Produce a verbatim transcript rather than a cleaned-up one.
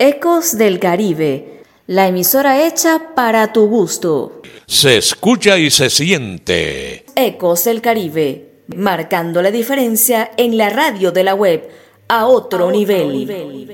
Ecos del Caribe, la emisora hecha para tu gusto. Se escucha y se siente. Ecos del Caribe, marcando la diferencia en la radio de la web a otro, a otro nivel. nivel.